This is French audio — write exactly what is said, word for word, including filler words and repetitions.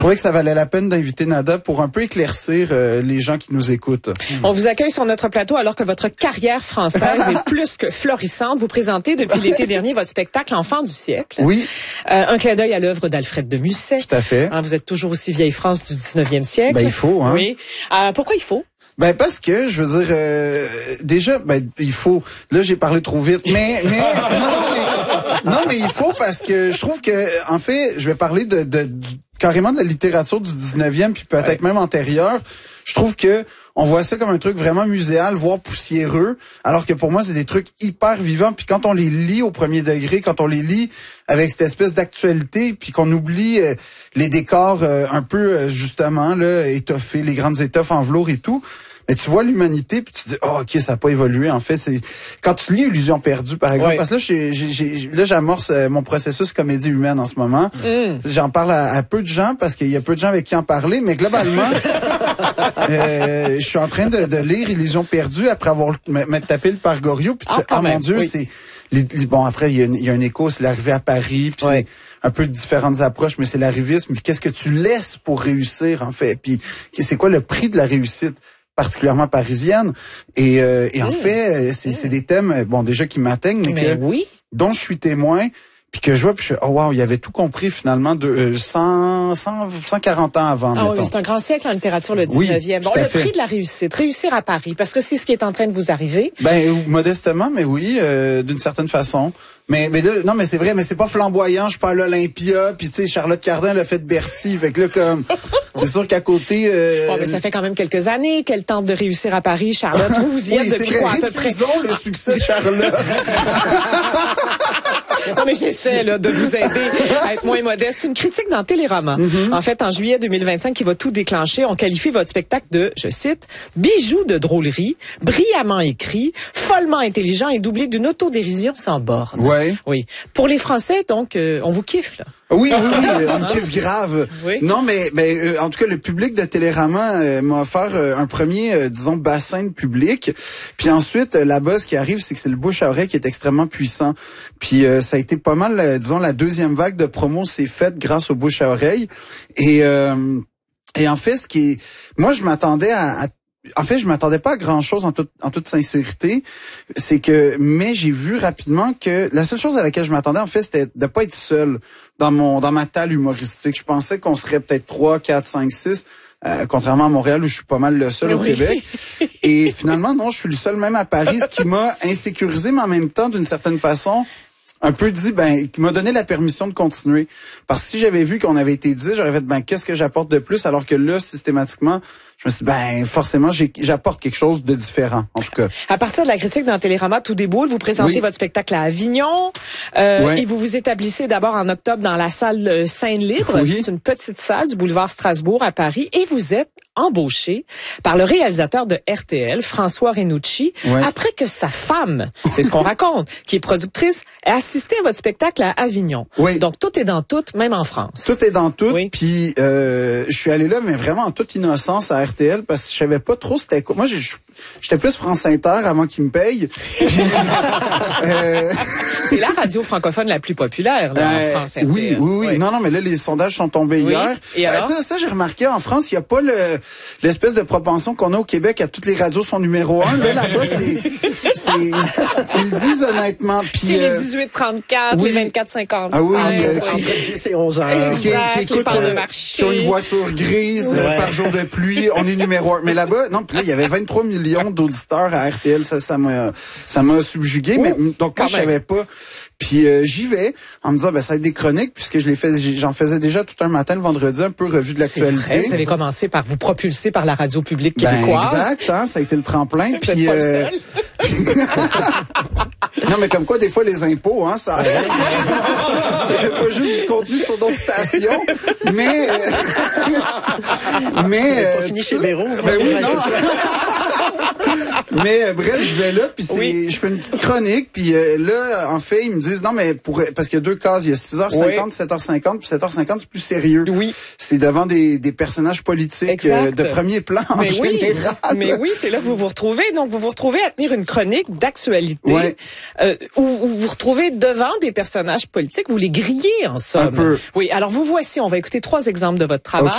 trouvais que ça valait la peine d'inviter Nada pour un peu éclaircir euh, les gens qui nous écoutent. On vous accueille sur notre plateau alors que votre carrière française est plus que florissante. Vous présentez depuis l'été dernier votre spectacle Enfant du siècle. Oui. Euh, un clin d'œil à l'œuvre d'Alfred de Musset. Tout à fait. Hein, vous êtes toujours aussi vieille France du dix-neuvième siècle. Ben, il faut, hein. Oui. Euh, pourquoi il faut? Ben parce que je veux dire euh, déjà ben il faut là j'ai parlé trop vite mais mais non mais non mais il faut parce que je trouve que en fait je vais parler de, de du, carrément de la littérature du dix-neuvième puis peut-être ouais. même antérieure. Je trouve que on voit ça comme un truc vraiment muséal, voire poussiéreux, alors que pour moi, c'est des trucs hyper vivants. Puis quand on les lit au premier degré, quand on les lit avec cette espèce d'actualité, puis qu'on oublie euh, les décors euh, un peu, euh, justement, là, étoffés, les grandes étoffes en velours et tout, mais tu vois l'humanité, puis tu te dis, oh, OK, ça n'a pas évolué. En fait, c'est quand tu lis Illusion perdue, par exemple, ouais. parce que là, j'ai, j'ai, là, j'amorce euh, mon processus comédie humaine en ce moment. Mm. J'en parle à, à peu de gens, parce qu'il y a peu de gens avec qui en parler, mais globalement... euh, je suis en train de, de lire Illusion perdue après avoir m'être tapé le par Goriot puis tu ah, oh mon Dieu oui. c'est les, les, bon après il y, a il y a un écho, c'est l'arrivée à Paris puis ouais. c'est un peu de différentes approches mais c'est l'arrivisme, puis qu'est-ce que tu laisses pour réussir en fait, puis c'est quoi le prix de la réussite particulièrement parisienne et, euh, et mmh. en fait c'est, mmh. c'est des thèmes bon déjà qui m'atteignent mais, mais que oui. dont je suis témoin. Puis que je vois, puis je oh wow, il avait tout compris finalement de euh, cent, cent, cent quarante ans avant. Ah oui, c'est un grand siècle en littérature, le dix-neuvième. Oui, bon, le fait. Prix de la réussite, réussir à Paris, parce que c'est ce qui est en train de vous arriver. Ben modestement, mais oui, euh, d'une certaine façon. Mais mais là, non, mais c'est vrai, mais c'est pas flamboyant. Je suis pas à l'Olympia, puis tu sais, Charlotte Cardin l'a fait de Bercy, fait que là comme, c'est sûr qu'à côté. Euh... Bon, mais ça fait quand même quelques années qu'elle tente de réussir à Paris, Charlotte. Vous vous y êtes oui, depuis vrai. quoi à peu près? Ils le succès de Charlotte. Non, mais j'essaie là, de vous aider à être moins modeste. Une critique dans Télérama. Mm-hmm. En fait, en juillet deux mille vingt-cinq, qui va tout déclencher, on qualifie votre spectacle de, je cite, bijou de drôlerie, brillamment écrit, follement intelligent et doublé d'une autodérision sans borne. Ouais. Oui. Pour les Français, donc, euh, on vous kiffe, là. Oui, oui, oui, on me kiffe grave. Oui. Non, mais, mais euh, en tout cas, le public de Télérama euh, m'a offert euh, un premier, euh, disons, bassin de public. Puis ensuite, euh, la buzz qui arrive, c'est que c'est le bouche à oreille qui est extrêmement puissant. Puis euh, ça a été pas mal, euh, disons, la deuxième vague de promo s'est faite grâce au bouche à oreille. Et euh, et en fait, ce qui est, moi, je m'attendais à, à En fait, je m'attendais pas à grand chose en toute, en toute sincérité. C'est que, mais j'ai vu rapidement que la seule chose à laquelle je m'attendais, en fait, c'était de pas être seul dans mon, dans ma talle humoristique. Je pensais qu'on serait peut-être trois, quatre, cinq, six, euh, contrairement à Montréal où je suis pas mal le seul oui. au Québec. Et finalement, non, je suis le seul même à Paris, ce qui m'a insécurisé, mais en même temps, d'une certaine façon, un peu dit, ben, qui m'a donné la permission de continuer. Parce que si j'avais vu qu'on avait été dit, j'aurais fait, ben, qu'est-ce que j'apporte de plus? Alors que là, systématiquement, je me suis dit, ben, forcément, j'ai, j'apporte quelque chose de différent, en tout cas. À partir de la critique dans Télérama, tout déboule. Vous présentez oui. votre spectacle à Avignon. Euh, ouais. Et vous vous établissez d'abord en octobre dans la salle Seine-Libre. Oui. C'est une petite salle du boulevard Strasbourg à Paris. Et vous êtes embauché par le réalisateur de R T L, François Renucci, ouais. après que sa femme, c'est ce qu'on raconte, qui est productrice, ait assisté à votre spectacle à Avignon. Oui. Donc, tout est dans tout, même en France. Tout est dans tout. Oui. Puis, euh, je suis allé là, mais vraiment en toute innocence à R T L, parce que je savais pas trop c'était quoi. Moi, j'ai, j'étais plus France Inter avant qu'ils me payent. Puis, euh... C'est la radio francophone la plus populaire, là, euh, en France. R T L. Oui, oui, oui. Oui. Non, non, mais là, les sondages sont tombés oui. hier. Et alors? Ça, ça j'ai remarqué, en France, il n'y a pas le, l'espèce de propension qu'on a au Québec à toutes les radios sont numéro un. Là, là-bas, c'est, c'est, ils le disent honnêtement. Puis, c'est euh, les dix-huit trente-quatre, oui. les vingt-quatre cinquante-cinq. Ah oui, euh, qui, dix et onze heures. Exact, qui, qui, écoute, qui, euh, qui ont une voiture grise ouais. euh, par jour de pluie. On est numéro un. Mais là-bas, non, puis là, il y avait vingt-trois millions d'auditeurs à R T L. Ça, ça m'a, ça m'a subjugué. Oh, mais donc, moi, je savais pas. Puis euh, j'y vais en me disant ben ça va être des chroniques puisque je les fais j'en faisais déjà tout un matin le vendredi un peu revue de l'actualité. C'est vrai, vous avez commencé par vous propulser par la radio publique québécoise. Ben, exact, hein, ça a été le tremplin. Puis vous êtes pas euh... le seul. Non mais comme quoi des fois les impôts hein ça ça fait pas juste du contenu sur d'autres stations mais euh... mais euh, pas fini chez Véro. Ben oui, non. Mais euh, bref, je vais là puis c'est oui. je fais une petite chronique puis euh, là en fait ils me disent non mais pour parce qu'il y a deux cases, il y a six heures cinquante, oui. sept heures cinquante puis sept heures cinquante c'est plus sérieux. Oui. C'est devant des des personnages politiques euh, de premier plan en mais oui. général. Mais oui, c'est là que vous vous retrouvez donc vous vous retrouvez à tenir une chronique d'actualité ouais. euh, où, où vous vous retrouvez devant des personnages politiques, vous les grillez en somme. Un peu. Oui, alors vous voici, on va écouter trois exemples de votre travail.